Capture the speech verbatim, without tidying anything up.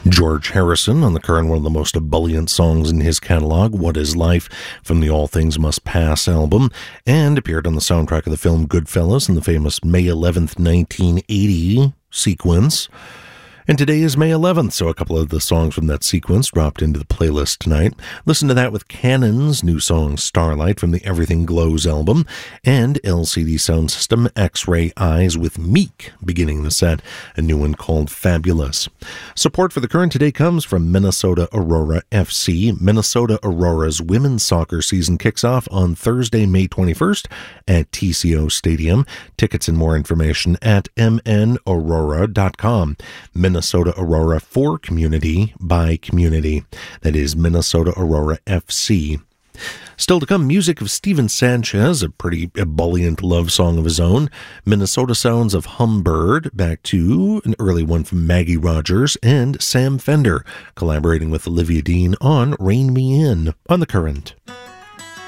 George Harrison on the current, one of the most ebullient songs in his catalog, What Is Life, from the All Things Must Pass album, and appeared on the soundtrack of the film Goodfellas in the famous May eleventh, nineteen eighty sequence. And today is May eleventh, so a couple of the songs from that sequence dropped into the playlist tonight. Listen to that with Cannon's new song Starlight from the Everything Glows album, and L C D Sound System X-Ray Eyes with Meek beginning the set, a new one called Fabulous. Support for the current today comes from Minnesota Aurora F C. Minnesota Aurora's women's soccer season kicks off on Thursday, May twenty-first at T C O Stadium. Tickets and more information at m n aurora dot com. Minnesota Minnesota Aurora for community by community. That is Minnesota Aurora F C. Still to come, music of Steven Sanchez, a pretty ebullient love song of his own. Minnesota sounds of Humbird, back to an early one from Maggie Rogers, and Sam Fender, collaborating with Olivia Dean on Rein Me In on The Current.